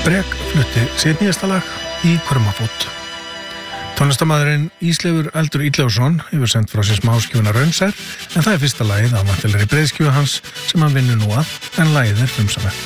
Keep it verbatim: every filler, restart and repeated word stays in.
Brek flutti sitt nýjasta lag í Krumafót. Tónlistarmaðurinn Ísleifur Eldur Illugason hefur sendt frá sér smáskífuna Raunsær, en það er fyrsta lagið af vantilegri breiðskífu hans sem hann vinnur nú að, en lagið er frumsamið.